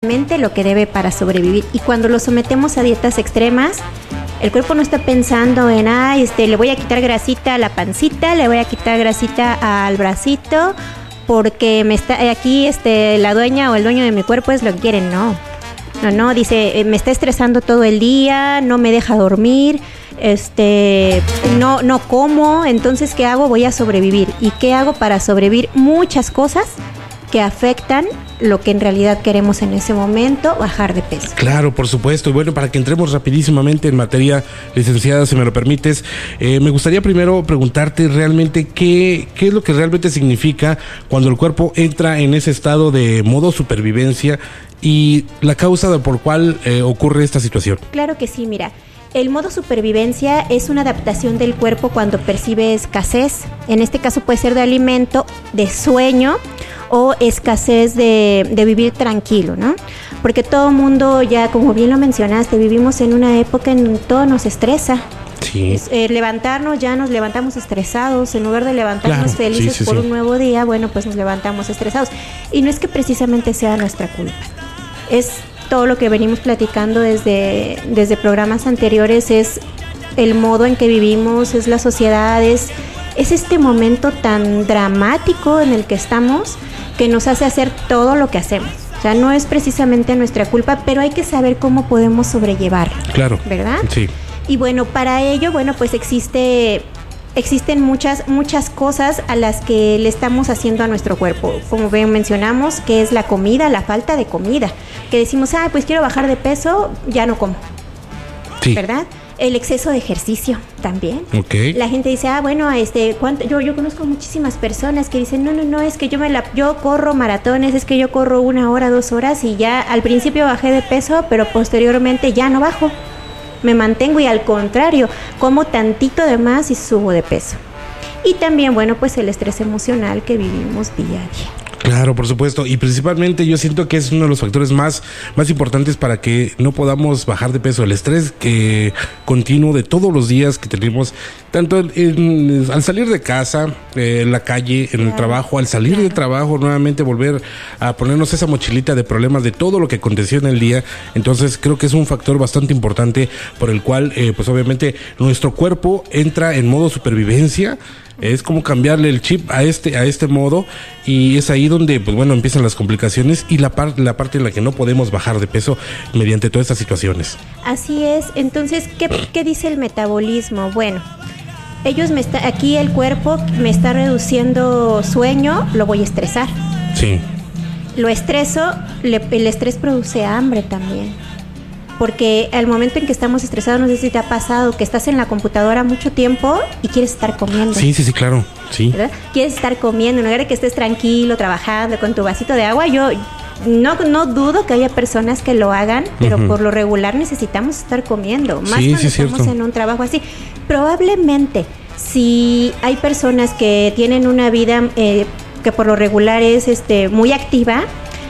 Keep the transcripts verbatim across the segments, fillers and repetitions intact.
lo que debe para sobrevivir. Y cuando lo sometemos a dietas extremas, el cuerpo no está pensando en, ah, este, le voy a quitar grasita a la pancita, le voy a quitar grasita al bracito, porque me está aquí este, la dueña o el dueño de mi cuerpo es lo que quieren. No, no, no, dice, me está estresando todo el día, no me deja dormir, este, no, no como, entonces, ¿qué hago? Voy a sobrevivir. ¿Y qué hago para sobrevivir? Muchas cosas que afectan lo que en realidad queremos en ese momento, bajar de peso. Claro, por supuesto. Y bueno, para que entremos rapidísimamente en materia, licenciada, si me lo permites, eh, me gustaría primero preguntarte realmente qué, qué es lo que realmente significa cuando el cuerpo entra en ese estado de modo supervivencia y la causa de por cuál eh, ocurre esta situación. Claro que sí, mira. El modo supervivencia es una adaptación del cuerpo cuando percibe escasez. En este caso puede ser de alimento, de sueño o escasez de, de vivir tranquilo, ¿no? Porque todo mundo ya, como bien lo mencionaste, vivimos en una época en que todo nos estresa. Sí. Es, eh, levantarnos, ya nos levantamos estresados, en lugar de levantarnos claro, felices sí, sí, por sí. un nuevo día, bueno, pues nos levantamos estresados. Y no es que precisamente sea nuestra culpa, es todo lo que venimos platicando desde, desde programas anteriores, es el modo en que vivimos, es la sociedad, es, es este momento tan dramático en el que estamos que nos hace hacer todo lo que hacemos. O sea, no es precisamente nuestra culpa, pero hay que saber cómo podemos sobrellevarlo. Claro. ¿Verdad? Sí. Y bueno, para ello, bueno, pues existe... Existen muchas, muchas cosas a las que le estamos haciendo a nuestro cuerpo. Como bien mencionamos, que es la comida, la falta de comida. Que decimos, ah, pues quiero bajar de peso, ya no como. Sí. ¿Verdad? El exceso de ejercicio también. Okay. La gente dice, ah, bueno, este, ¿cuánto? Yo, yo conozco muchísimas personas que dicen, no, no, no, es que yo me la, yo corro maratones, es que yo corro una hora, dos horas y ya al principio bajé de peso, pero posteriormente ya no bajo. Me mantengo y al contrario, como tantito de más y subo de peso. Y también, bueno, pues el estrés emocional que vivimos día a día. Claro, por supuesto, y principalmente yo siento que es uno de los factores más, más importantes para que no podamos bajar de peso, el estrés que continuo de todos los días que tenemos, tanto en, en, al salir de casa, eh, en la calle, en claro. el trabajo, al salir claro. de trabajo, nuevamente volver a ponernos esa mochilita de problemas de todo lo que aconteció en el día. Entonces creo que es un factor bastante importante por el cual, eh, pues obviamente nuestro cuerpo entra en modo supervivencia. Es como cambiarle el chip a este a este modo y es ahí donde pues bueno empiezan las complicaciones y la parte la parte en la que no podemos bajar de peso mediante todas estas situaciones. Así es. Entonces, ¿qué, qué dice el metabolismo? Bueno, ellos me está aquí el cuerpo me está reduciendo sueño, lo voy a estresar. Sí. Lo estreso, le, el estrés produce hambre también. Porque al momento en que estamos estresados, no sé si te ha pasado que estás en la computadora mucho tiempo y quieres estar comiendo. Sí, sí, sí, claro, sí. ¿Verdad? Quieres estar comiendo, en lugar de que estés tranquilo, trabajando con tu vasito de agua. Yo no, no dudo que haya personas que lo hagan, pero uh-huh. por lo regular necesitamos estar comiendo. Más sí, cuando sí, estamos cierto. en un trabajo así. Probablemente, si hay personas que tienen una vida eh, que por lo regular es este muy activa,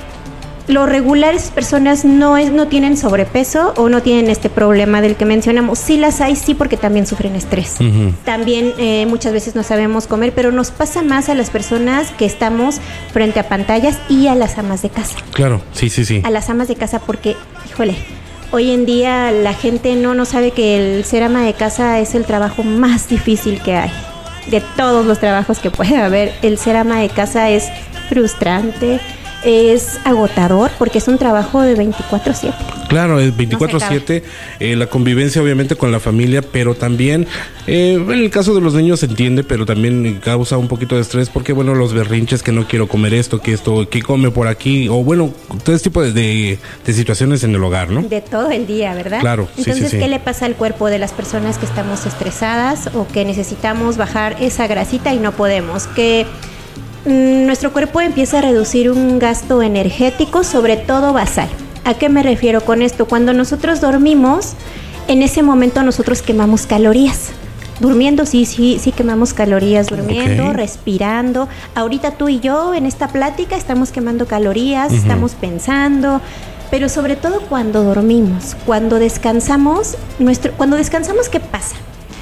lo regular esas personas no es no tienen sobrepeso o no tienen este problema del que mencionamos. Sí las hay, sí, porque también sufren estrés. Uh-huh. También eh, muchas veces no sabemos comer, pero nos pasa más a las personas que estamos frente a pantallas y a las amas de casa. Claro, sí, sí, sí. A las amas de casa porque, híjole, hoy en día la gente no, no sabe que el ser ama de casa es el trabajo más difícil que hay. De todos los trabajos que puede haber, el ser ama de casa es frustrante, es agotador porque es un trabajo de veinticuatro siete. Claro, es veinticuatro siete, no eh, la convivencia obviamente con la familia, pero también, eh, en el caso de los niños se entiende, pero también causa un poquito de estrés porque, bueno, los berrinches, que no quiero comer esto, que esto, que come por aquí, o bueno, todo este tipo de, de, de situaciones en el hogar, ¿no? De todo el día, ¿verdad? Claro, Entonces, sí, sí, sí. ¿qué le pasa al cuerpo de las personas que estamos estresadas o que necesitamos bajar esa grasita y no podemos? Que nuestro cuerpo empieza a reducir un gasto energético, sobre todo basal. ¿A qué me refiero con esto? Cuando nosotros dormimos, en ese momento nosotros quemamos calorías. Durmiendo, sí, sí, sí quemamos calorías, durmiendo, okay. respirando. Ahorita tú y yo en esta plática estamos quemando calorías, uh-huh. estamos pensando, pero sobre todo cuando dormimos, cuando descansamos, nuestro, cuando descansamos, ¿qué pasa?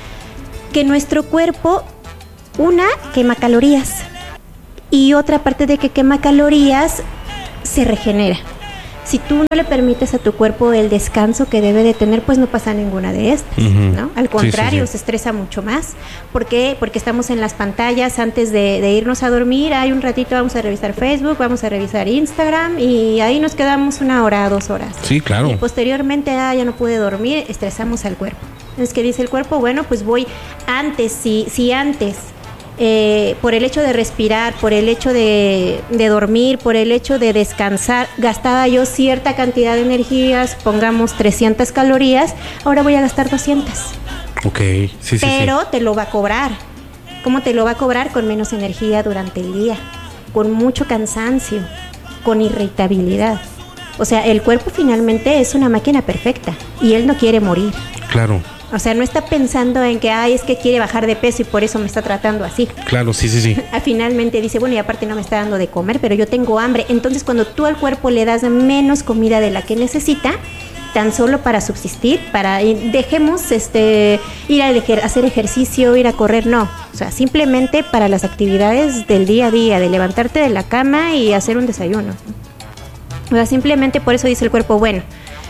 Que nuestro cuerpo, una, quema calorías. Y otra parte de que quema calorías, se regenera. Si tú no le permites a tu cuerpo el descanso que debe de tener, pues no pasa ninguna de estas, uh-huh. ¿no? Al contrario, sí, sí, sí. se estresa mucho más. ¿Por qué? Porque estamos en las pantallas antes de, de irnos a dormir. Hay un ratito, vamos a revisar Facebook, vamos a revisar Instagram y ahí nos quedamos una hora, dos horas. Sí, claro. Y posteriormente, ah, ya no pude dormir, estresamos al cuerpo. Es que dice el cuerpo, bueno, pues voy antes, si, si antes... Eh, por el hecho de respirar, por el hecho de, de dormir, por el hecho de descansar, gastaba yo cierta cantidad de energías, pongamos trescientas calorías, ahora voy a gastar doscientas. Ok, sí, sí. Pero sí. te lo va a cobrar. ¿Cómo te lo va a cobrar? Con menos energía durante el día, con mucho cansancio, con irritabilidad. O sea, el cuerpo finalmente es una máquina perfecta y él no quiere morir. Claro. O sea, no está pensando en que, ay, es que quiere bajar de peso y por eso me está tratando así. Claro, sí, sí, sí. Finalmente dice, bueno, y aparte no me está dando de comer, pero yo tengo hambre. Entonces, cuando tú al cuerpo le das menos comida de la que necesita, tan solo para subsistir, para dejemos este ir a ejer- hacer ejercicio, ir a correr, no. O sea, simplemente para las actividades del día a día, de levantarte de la cama y hacer un desayuno. O sea, simplemente por eso dice el cuerpo, bueno,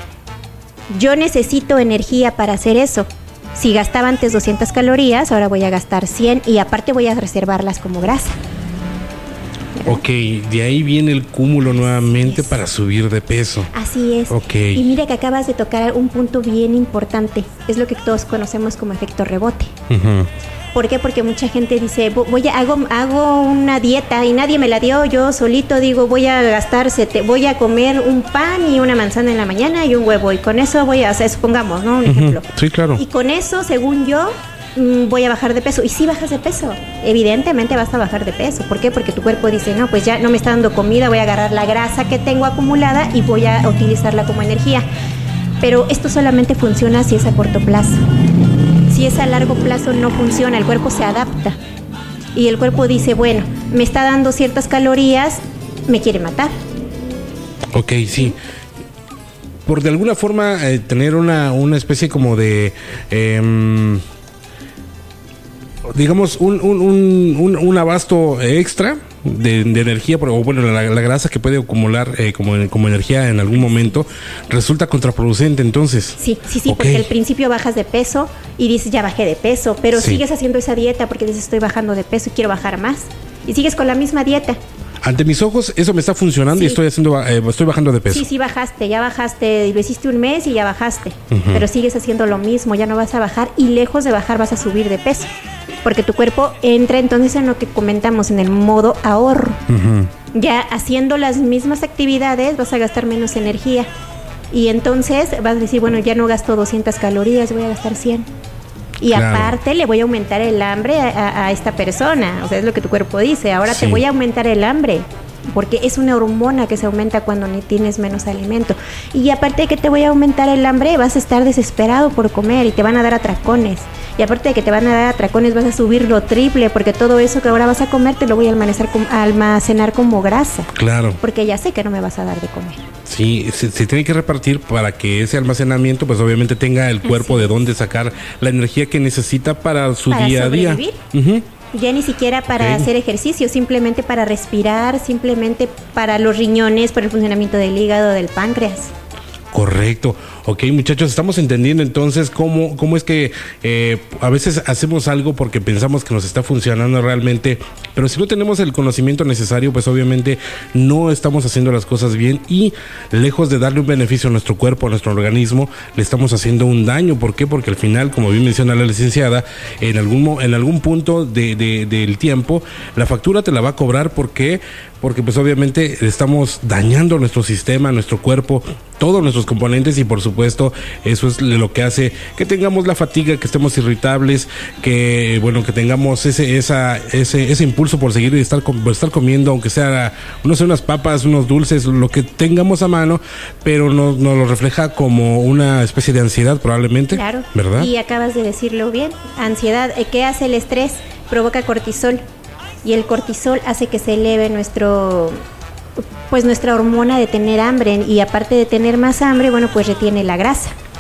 yo necesito energía para hacer eso. Si gastaba antes doscientas calorías, ahora voy a gastar cien y aparte voy a reservarlas como grasa. ¿Verdad? Ok, de ahí viene el cúmulo nuevamente para subir de peso. Así es. Ok. Y mira que acabas de tocar un punto bien importante. Es lo que todos conocemos como efecto rebote. Uh-huh. ¿Por qué? Porque mucha gente dice, voy a, hago, hago una dieta y nadie me la dio, yo solito digo, voy a gastar, sete, voy a comer un pan y una manzana en la mañana y un huevo y con eso voy a, o sea, supongamos, ¿no? Un uh-huh. ejemplo. Sí, claro. Y con eso, según yo, mmm, voy a bajar de peso. Y sí bajas de peso, evidentemente vas a bajar de peso. ¿Por qué? Porque tu cuerpo dice, no, pues ya no me está dando comida, voy a agarrar la grasa que tengo acumulada y voy a utilizarla como energía. Pero esto solamente funciona si es a corto plazo. Si es a largo plazo no funciona, el cuerpo se adapta y el cuerpo dice, bueno, me está dando ciertas calorías, me quiere matar. Ok, sí. Por de alguna forma eh, tener una, una especie como de, eh, digamos, un, un, un, un, un abasto extra de, de energía, o bueno, la, la grasa que puede acumular eh, como, como energía en algún momento resulta contraproducente, entonces. Sí, sí, sí, okay. Porque al principio bajas de peso y dices, ya bajé de peso, pero sí. sigues haciendo esa dieta porque dices, estoy bajando de peso y quiero bajar más. Y sigues con la misma dieta. Ante mis ojos eso me está funcionando, sí. y estoy haciendo eh, estoy bajando de peso. Sí, sí bajaste, ya bajaste, lo hiciste un mes y ya bajaste, uh-huh. pero sigues haciendo lo mismo, ya no vas a bajar y lejos de bajar vas a subir de peso. Porque tu cuerpo entra entonces en lo que comentamos, en el modo ahorro. Uh-huh. Ya haciendo las mismas actividades vas a gastar menos energía. Y entonces vas a decir, bueno, ya no gasto doscientas calorías, voy a gastar cien. Y claro. aparte le voy a aumentar el hambre a, a, a esta persona. O sea, es lo que tu cuerpo dice. Ahora sí. te voy a aumentar el hambre. Porque es una hormona que se aumenta cuando tienes menos alimento. Y aparte de que te voy a aumentar el hambre, vas a estar desesperado por comer y te van a dar atracones. Y aparte de que te van a dar atracones, vas a subir lo triple, porque todo eso que ahora vas a comer te lo voy a almacenar, a almacenar como grasa. Claro. Porque ya sé que no me vas a dar de comer. Sí, se, se tiene que repartir para que ese almacenamiento, pues obviamente tenga el cuerpo Así. de dónde sacar la energía que necesita para su para día a día. Uh-huh. Ya ni siquiera para okay. hacer ejercicio, simplemente para respirar, simplemente para los riñones, para el funcionamiento del hígado, del páncreas. Correcto. Ok, muchachos, estamos entendiendo entonces cómo, cómo es que eh, a veces hacemos algo porque pensamos que nos está funcionando realmente, pero si no tenemos el conocimiento necesario, pues obviamente no estamos haciendo las cosas bien y lejos de darle un beneficio a nuestro cuerpo, a nuestro organismo, le estamos haciendo un daño. ¿Por qué? Porque al final, como bien menciona la licenciada, en algún, en algún punto de, de, del tiempo, la factura te la va a cobrar. ¿Por qué? Porque pues obviamente estamos dañando nuestro sistema, nuestro cuerpo, todos nuestros componentes y por supuesto eso es lo que hace que tengamos la fatiga, que estemos irritables, que bueno, que tengamos ese esa ese ese impulso por seguir y estar por estar comiendo, aunque sea no sé, unas papas, unos dulces, lo que tengamos a mano, pero nos, nos lo refleja como una especie de ansiedad probablemente. Claro. ¿Verdad? Y acabas de decirlo bien, ansiedad. ¿Qué hace el estrés? Provoca cortisol. Y el cortisol hace que se eleve nuestro, pues nuestra hormona de tener hambre y aparte de tener más hambre, bueno, pues retiene la grasa.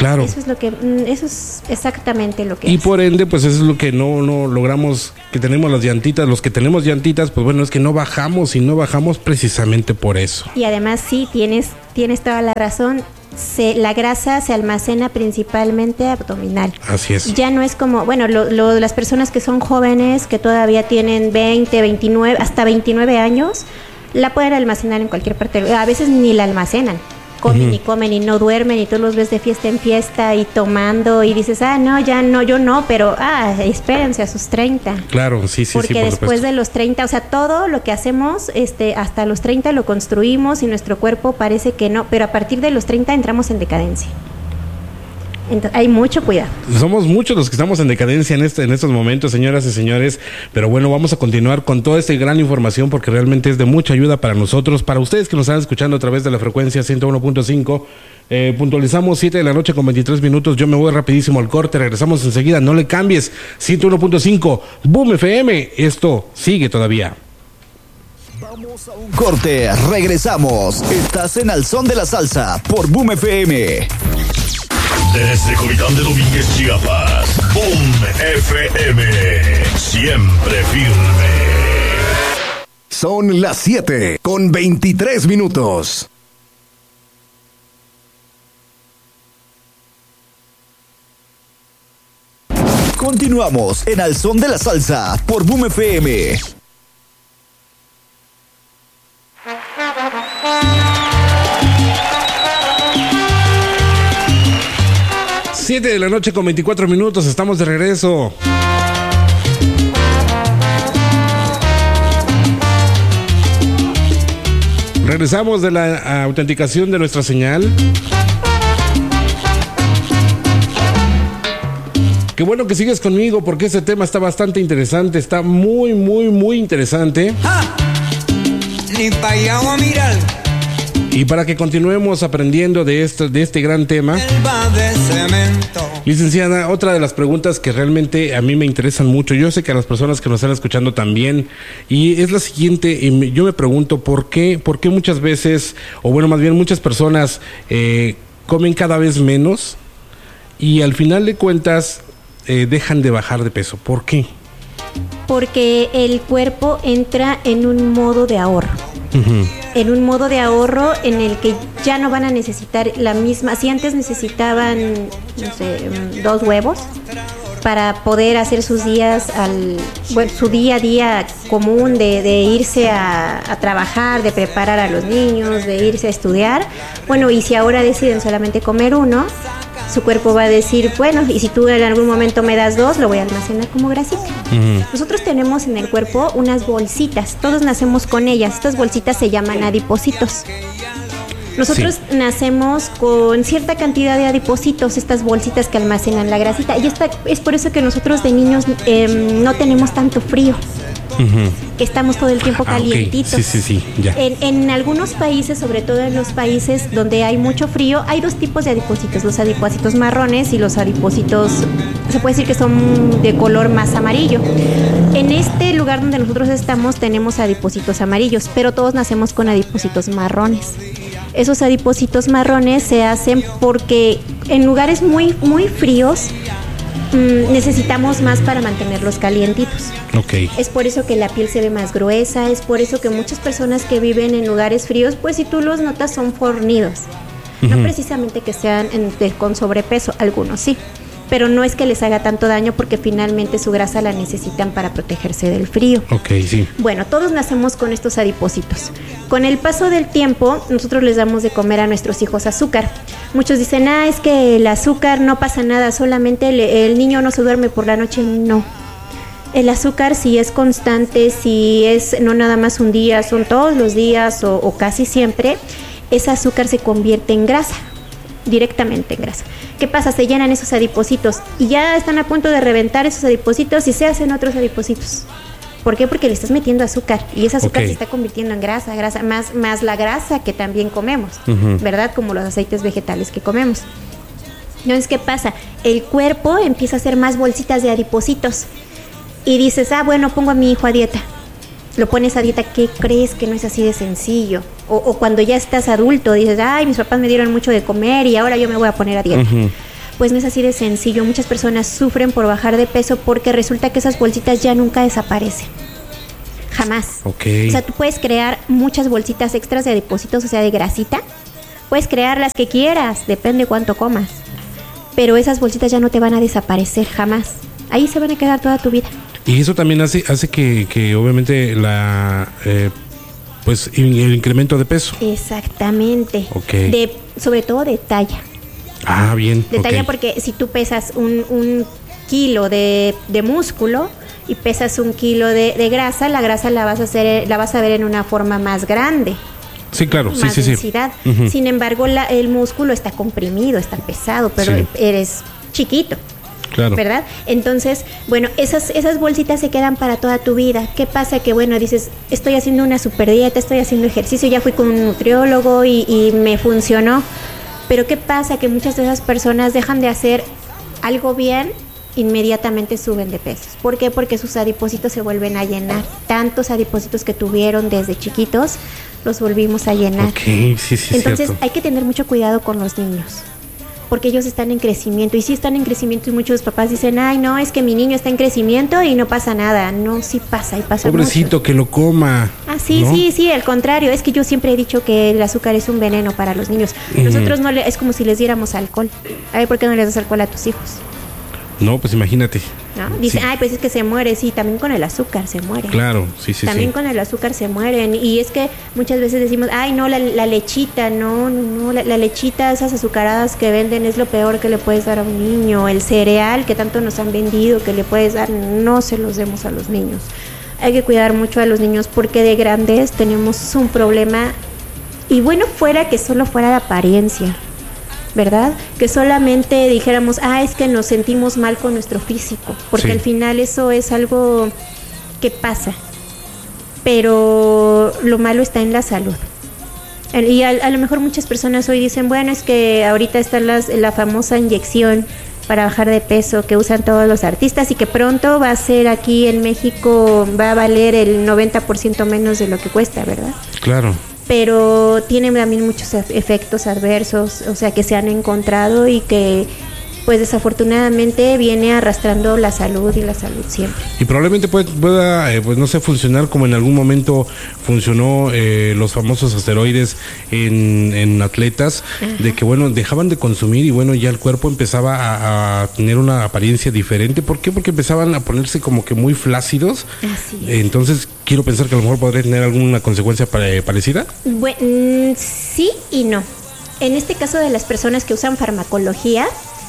Claro. Eso es lo que, eso es exactamente lo que Y hace. por ende, pues eso es lo que no, no logramos, que tenemos las llantitas, los que tenemos llantitas, pues bueno, es que no bajamos y no bajamos precisamente por eso. Y además sí, tienes, tienes toda la razón. Se, la grasa se almacena principalmente abdominal. Así es. Ya no es como, bueno, lo, lo, las personas que son jóvenes, que todavía tienen veinte, veintinueve, hasta veintinueve años, la pueden almacenar en cualquier parte. A veces ni la almacenan. Comen uh-huh. y comen y no duermen y tú los ves de fiesta en fiesta y tomando y dices, ah, no, ya no, yo no, pero, ah, espérense a sus treinta. Claro, sí, sí, Porque sí, por después supuesto. de los treinta, o sea, todo lo que hacemos, este, hasta los treinta lo construimos y nuestro cuerpo parece que no, pero a partir de los treinta entramos en decadencia. Entonces, hay mucho cuidado. Somos muchos los que estamos en decadencia en este en estos momentos, señoras y señores, pero bueno, vamos a continuar con toda esta gran información porque realmente es de mucha ayuda para nosotros, para ustedes que nos están escuchando a través de la frecuencia ciento uno punto cinco. Eh, puntualizamos siete de la noche con veintitrés minutos. Yo me voy rapidísimo al corte, regresamos enseguida, no le cambies. ciento uno punto cinco, Boom F M, esto sigue todavía. Vamos a un corte, regresamos. Estás en Al Son de la Salsa por Boom F M. Desde Comitán de Domínguez, Chiapas, Boom F M, siempre firme. Son las siete con veintitrés minutos. Continuamos en Al Son de la Salsa por Boom F M. siete de la noche con veinticuatro minutos, estamos de regreso. Regresamos de la autenticación de nuestra señal. Qué bueno que sigues conmigo porque este tema está bastante interesante, está muy, muy, muy interesante. ¡Ja! Ni para allá voy a mirar. Y para que continuemos aprendiendo de este, de este gran tema, de cemento. Licenciada, otra de las preguntas que realmente a mí me interesan mucho, yo sé que a las personas que nos están escuchando también, y es la siguiente, y yo me pregunto por qué, por qué muchas veces, o bueno, más bien muchas personas eh, comen cada vez menos y al final de cuentas eh, dejan de bajar de peso. ¿Por qué? Porque el cuerpo entra en un modo de ahorro. Uh-huh. En un modo de ahorro en el que ya no van a necesitar la misma. Si antes necesitaban, no sé, dos huevos para poder hacer sus días, al, bueno, su día a día común de, de irse a, a trabajar, de preparar a los niños, de irse a estudiar. Bueno, y si ahora deciden solamente comer uno, su cuerpo va a decir, bueno, y si tú en algún momento me das dos, lo voy a almacenar como grasita. Uh-huh. Nosotros tenemos en el cuerpo unas bolsitas, todos nacemos con ellas. Estas bolsitas se llaman adipocitos. Nosotros sí. nacemos con cierta cantidad de adipocitos, estas bolsitas que almacenan la grasita. Y esta, es por eso que nosotros de niños eh, no tenemos tanto frío. Uh-huh. Que estamos todo el tiempo calientitos. Ah, okay. Sí, sí, sí, ya. En, en algunos países, sobre todo en los países donde hay mucho frío, hay dos tipos de adipocitos, los adipocitos marrones y los adipocitos, se puede decir que son de color más amarillo. En este lugar donde nosotros estamos tenemos adipocitos amarillos, pero todos nacemos con adipocitos marrones. Esos adipocitos marrones se hacen porque en lugares muy, muy fríos necesitamos más para mantenerlos calientitos. Okay. Es por eso que la piel se ve más gruesa, es por eso que muchas personas que viven en lugares fríos, pues si tú los notas son fornidos. Uh-huh. No precisamente que sean en, de, con sobrepeso, algunos sí, pero no es que les haga tanto daño porque finalmente su grasa la necesitan para protegerse del frío. Ok, sí. Bueno, todos nacemos con estos adipocitos. Con el paso del tiempo, nosotros les damos de comer a nuestros hijos azúcar. Muchos dicen, ah, es que el azúcar no pasa nada, solamente el, el niño no se duerme por la noche. No. El azúcar, si es constante, si es no nada más un día, son todos los días o, o casi siempre, ese azúcar se convierte en grasa, directamente en grasa. ¿Qué pasa? Se llenan esos adipocitos y ya están a punto de reventar esos adipocitos y se hacen otros adipocitos. ¿Por qué? Porque le estás metiendo azúcar y ese azúcar okay. se está convirtiendo en grasa, grasa más, más la grasa que también comemos, uh-huh. ¿verdad? Como los aceites vegetales que comemos. Entonces, ¿qué pasa? El cuerpo empieza a hacer más bolsitas de adipocitos y dices, ah, bueno, pongo a mi hijo a dieta. Lo pones a dieta, ¿qué crees? Que no es así de sencillo. O, o cuando ya estás adulto, dices, ay, mis papás me dieron mucho de comer y ahora yo me voy a poner a dieta. Uh-huh. Pues no es así de sencillo. Muchas personas sufren por bajar de peso porque resulta que esas bolsitas ya nunca desaparecen. Jamás. Okay. O sea, tú puedes crear muchas bolsitas extras de adipocitos, o sea, de grasita. Puedes crear las que quieras, depende cuánto comas. Pero esas bolsitas ya no te van a desaparecer jamás. Ahí se van a quedar toda tu vida. Y eso también hace hace que, que obviamente la eh, pues el incremento de peso. Exactamente. Okay. De, sobre todo de talla. Ah, bien. De talla, okay. porque si tú pesas un, un kilo de, de músculo y pesas un kilo de, de grasa, la grasa la vas a hacer, la vas a ver en una forma más grande. Sí, claro, más sí, sí, densidad. sí. Uh-huh. Sin embargo, la, el músculo está comprimido, está pesado, pero sí. eres chiquito. Claro. ¿Verdad? Entonces, bueno, esas, esas bolsitas se quedan para toda tu vida. ¿Qué pasa? Que bueno, dices, estoy haciendo una super dieta, estoy haciendo ejercicio, ya fui con un nutriólogo y, y me funcionó. Pero ¿qué pasa? Que muchas de esas personas dejan de hacer algo bien, inmediatamente suben de pesos. ¿Por qué? Porque sus adipocitos se vuelven a llenar. Tantos adipocitos que tuvieron desde chiquitos, los volvimos a llenar. Ok, sí, sí, Entonces cierto. hay que tener mucho cuidado con los niños, porque ellos están en crecimiento, y sí están en crecimiento, y muchos papás dicen, ay, no, es que mi niño está en crecimiento y no pasa nada. No, sí pasa, y pasa Pobrecito, mucho. Que lo coma. Ah, sí, ¿no? sí, sí, al contrario, es que yo siempre he dicho que el azúcar es un veneno para los niños. Nosotros no le, es como si les diéramos alcohol. A ver, ¿por qué no les das alcohol a tus hijos? No, pues imagínate. ¿No? Dicen, Sí. ay, pues es que se muere. Sí, también con el azúcar se muere. Claro, sí, sí, También sí. con el azúcar se mueren. Y es que muchas veces decimos, ay, no, la, la lechita, no, no, no, la, la lechita, esas azucaradas que venden es lo peor que le puedes dar a un niño. El cereal que tanto nos han vendido que le puedes dar, no se los demos a los niños. Hay que cuidar mucho a los niños porque de grandes tenemos un problema. Y bueno, fuera que solo fuera de apariencia, ¿verdad? Que solamente dijéramos, ah, es que nos sentimos mal con nuestro físico, porque Sí. al final eso es algo que pasa, pero lo malo está en la salud. Y a, a lo mejor muchas personas hoy dicen, bueno, es que ahorita está las, la famosa inyección para bajar de peso que usan todos los artistas y que pronto va a ser aquí en México, va a valer el noventa por ciento menos de lo que cuesta, ¿verdad? Claro. Pero tiene también muchos efectos adversos, o sea, que se han encontrado y que, pues desafortunadamente, viene arrastrando la salud y la salud siempre. Y probablemente pueda, pueda eh, pues no sé, funcionar como en algún momento funcionó eh, los famosos esteroides en, en atletas, ajá, de que, bueno, dejaban de consumir y, bueno, ya el cuerpo empezaba a, a tener una apariencia diferente. ¿Por qué? Porque empezaban a ponerse como que muy flácidos. Así es. Entonces, quiero pensar que a lo mejor podría tener alguna consecuencia pare, parecida. Bueno, sí y no. En este caso de las personas que usan farmacología,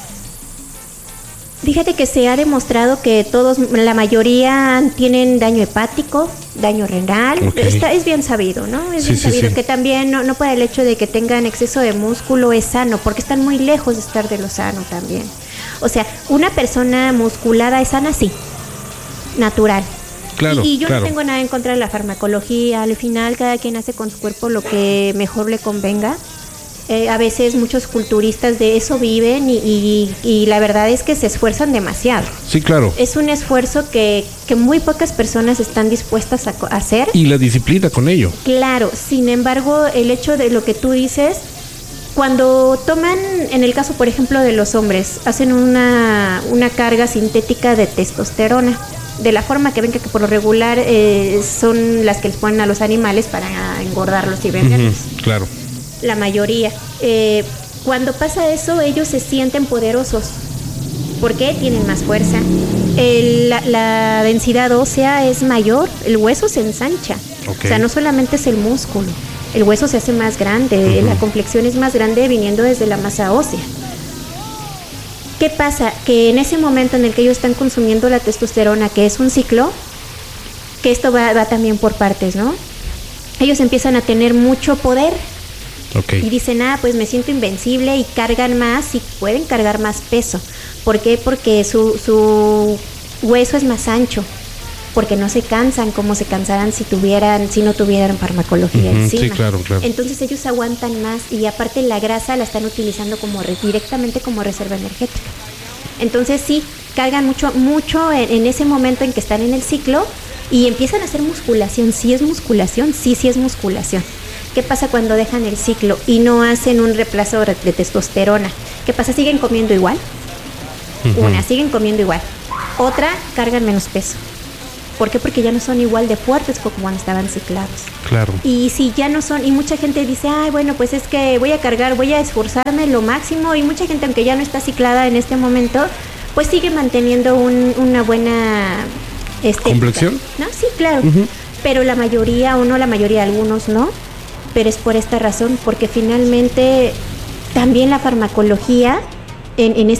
fíjate que se ha demostrado que todos, la mayoría tienen daño hepático, daño renal. Okay. Está, es bien sabido, ¿no? Es sí, bien sí, sabido sí. que también no, no por el hecho de que tengan exceso de músculo es sano, porque están muy lejos de estar de lo sano también. O sea, una persona musculada es sana, sí, natural. Claro, y, y yo claro. no tengo nada en contra de la farmacología. Al final, cada quien hace con su cuerpo lo que mejor le convenga. Eh, a veces muchos culturistas de eso viven y, y, y la verdad es que se esfuerzan demasiado. Sí, claro. Es un esfuerzo que, que muy pocas personas están dispuestas a, a hacer. Y la disciplina con ello. Claro, sin embargo, el hecho de lo que tú dices, cuando toman, en el caso por ejemplo de los hombres, hacen una, una carga sintética de testosterona, de la forma que ven que, que por lo regular eh, son las que les ponen a los animales para engordarlos y venderlos. Uh-huh, claro. La mayoría. Eh, cuando pasa eso, ellos se sienten poderosos. ¿Por qué? Tienen más fuerza. El, la, la densidad ósea es mayor, el hueso se ensancha. Okay. O sea, no solamente es el músculo, el hueso se hace más grande, uh-huh, la complexión es más grande viniendo desde la masa ósea. ¿Qué pasa? Que en ese momento en el que ellos están consumiendo la testosterona, que es un ciclo, que esto va, va también por partes, ¿no? Ellos empiezan a tener mucho poder. Okay. Y dicen, ah, pues me siento invencible, y cargan más y pueden cargar más peso. ¿Por qué? Porque su, su hueso es más ancho, porque no se cansan como se cansaran si tuvieran, si no tuvieran farmacología uh-huh, encima. Sí, claro, claro. Entonces ellos aguantan más y aparte la grasa la están utilizando como re, directamente como reserva energética. Entonces sí, cargan mucho, mucho en, en ese momento en que están en el ciclo y empiezan a hacer musculación. ¿Sí es musculación? Sí, sí es musculación. ¿Qué pasa cuando dejan el ciclo y no hacen un reemplazo de testosterona? ¿Qué pasa? ¿Siguen comiendo igual? Uh-huh. Una, siguen comiendo igual. Otra, cargan menos peso. ¿Por qué? Porque ya no son igual de fuertes como cuando estaban ciclados. Claro. Y si ya no son, y mucha gente dice, ay, bueno, pues es que voy a cargar, voy a esforzarme lo máximo, y mucha gente, aunque ya no está ciclada en este momento, pues sigue manteniendo un, una buena estética. ¿Complexión? ¿No? Sí, claro. Uh-huh. Pero la mayoría, o no la mayoría, algunos no, pero es por esta razón, porque finalmente también la farmacología en, en,